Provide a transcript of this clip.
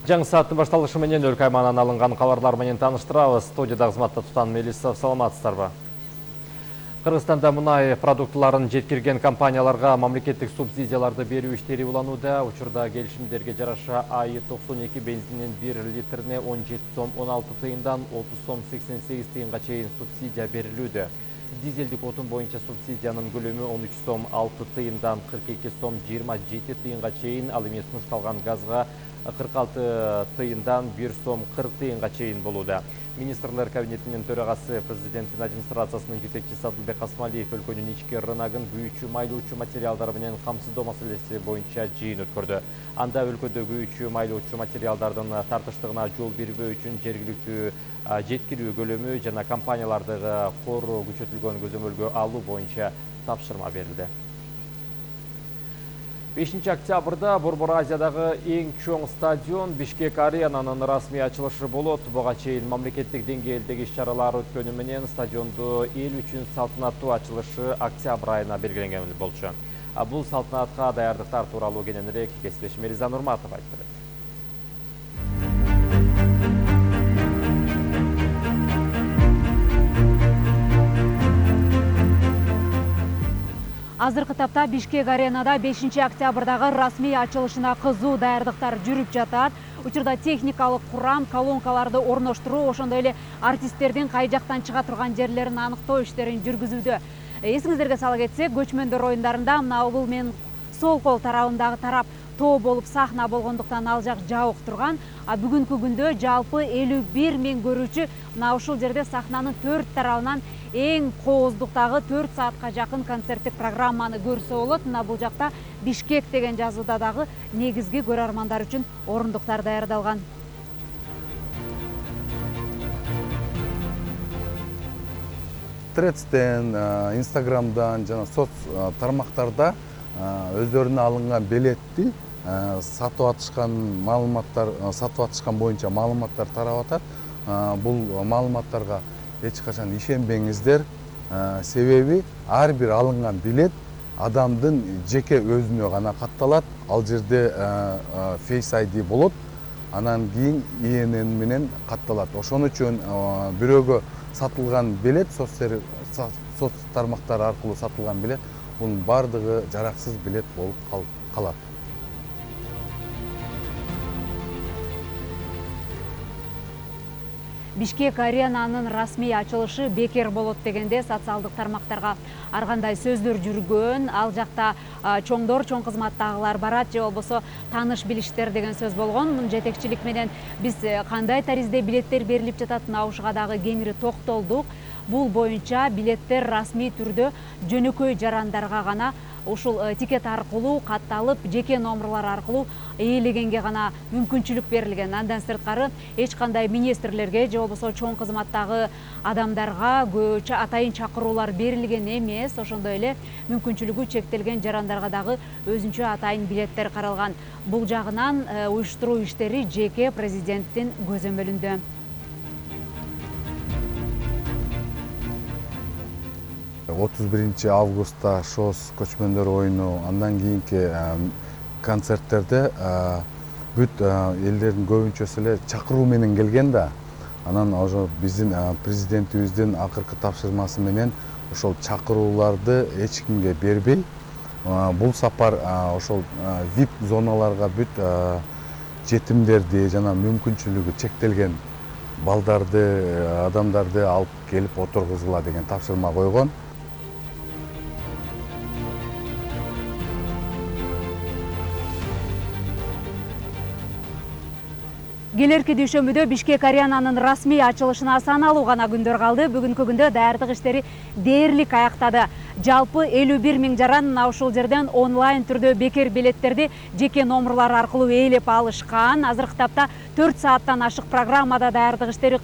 Жаңы сааттын башталышы менен өлкө аймагынан алынган кабарлар менен тааныштырабыз. Студияда кызматта Тутан Мелисов, саламатсыздарбы? Кыргызстанда мунай продуктыларын жеткирген компанияларга мамлекеттик субсидияларды берүү иштери уланууда. Учурда келишимдерге жараша АИ-92 бензинин 1 литрине 17 сом 16 тыйындан 30 сом 88 тыйынга чейин субсидия берилүүдө. Дизелдик отун боюнча субсидиянын көлөмү 13 сом 6 тыйындан 42 сом 27 тыйынга чейин, ал эми сунушталган газга 46 тыйындан 1 сом 40 тыйынга чейин болууда. Министрлер кабинетинин төрагасы, президенттин администрациясынын жетекчиси Адылбек Асмалиев өлкөнүн ички рыногун күйүүчү майлоочу материалдар менен камсыздоо маселеси боюнча жыйын өткөрдү. Анда өлкөдө күйүүчү майлоочу материалдардын тартыштыгына жол бербөө үчүн жергиликтүү жеткирүү көлөмү жана компаниялардагы кор күчөтүлгөн көзөмөлгө алуу боюнча тапшырма берилди. 5 октябрда Борбор Азиядагы эң чоң стадион Бишкек Аренанын расмий ачылышы болот. Буга чейин мамлекеттик деңгээлдеги иш-чаралар өткөнү менен стадионду эл үчүн салтанаттуу ачылышы октябрь айына белгиленген болчу. Бул салтанатка даярдыктар тууралуу кененирээк кесиптешим Мирза Нурматов айтып берет. Азыркы тапта Бишкек Аренада 5 октябрдагы расмий ачылышына кызуу даярдыктар жүрүп жатат. Учурда техникалык курам, колонкаларды орноштуруу, ошондой эле артисттердин кай жактан чыга турган жерлерин аныктоо иштерин жүргүзүүдө. Эсиңиздерге сала кетсек, көчмөндөр оюндарында мына Убул менен сол кол тарабындагы тарап тоо болуп сахна болгондуктан ал жак жабык турган. Бүгүнкү күндө жалпы 51 000 көрүүчү мына ушул жерде сахнанын 4 тарабынан эң кооздуктагы 4 саатка жакын концерттик программаны көрсө болот. Мына бул жакта Бишкек деген жазууда дагы негизги көрөрмандар үчүн орундуктар даярдалган. Тредстен, Инстаграмдан жана соц тармактарда өздөрүнө алынган билетти сатып атышкан боюнча маалыматтар тарап атат. Бул маалыматтарга эч качан ишенбеңиздер. Себеби ар бир алынган билет адамдын жеке өзүнө гана катталат. Ал жерде Face ID болот. Анан кийин INN менен катталат. Ошон үчүн бирөөгө сатылган билет, соц тармактар аркылуу сатылган билет, бунун бардыгы жараксыз билет болуп калат. Бишкек Аренанын расмий ачылышы бекер болот дегенде социалдык тармактарга ар кандай сөздөр жүргөн. Ал жакта чоңдор, чоң кызматтагылар барат же болбосо тааныш билиштер деген сөз болгон. Мун жетекчилик менен биз кандай таризде билеттер берилип жатат, мына ушуга дагы кеңири токтолдук. Бул боюнча билеттер расмий түрдө жөнөкөй жарандарга гана ушул тикет аркылуу катталып, жеке номерлар аркылуу ээлегенге гана мүмкүнчүлүк берилген. Андан сырткары эч кандай министрлерге же болбосо чоң кызматтагы адамдарга атайын чакыруулар берилген эмес. Ошондой эле мүмкүнчүлүгү чектелген жарандарга дагы өзүнчө атайын билеттер каралган. Бул жагынан уюштуруу иштери жеке президенттин көзөмөлүндө. 31 августта ШОС көчмөндөр оюну, андан кийинки концерттерде бүт элдердин көбүнчөсү эле чакыруу менен келген да. Анан ошо биздин президентибиздин акыркы тапшырмасы менен ошол чакырууларды эч кимге бербей, бул сапар ошол VIP зоналарга бүт жетимдерди жана мүмкүнчүлүгү чектелген балдарды, адамдарды алып келип отургузгула деген тапшырма койгон. Келерки дүйшөмбүдө Бишкек Аренанын расмий ачылышына саналуу гана күндөр калды. Бүгүнкү күндө даярдык иштери дээрлик аяктады. Жалпы 51 000 жаран мына ушул жерден онлайн түрдө бекер билеттерди жеке номерлар аркылуу ээлеп алышкан. Азыркы тапта 4 сааттан ашык программада даярдык иштери